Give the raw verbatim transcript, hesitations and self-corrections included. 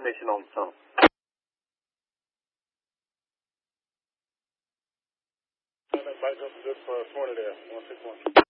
information on the tunnel. Bite up good for Florida there, one six one.